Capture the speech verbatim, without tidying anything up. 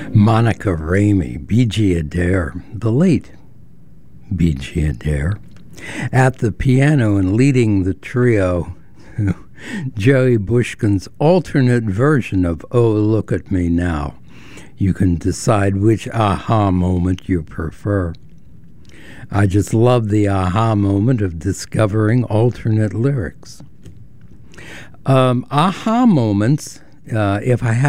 Monica Ramey, B G Adair, the late B G Adair, at the piano and leading the trio, Joey Bushkin's alternate version of Oh Look at Me Now. You can decide which aha moment you prefer. I just love the aha moment of discovering alternate lyrics. Um, aha moments, uh, if I have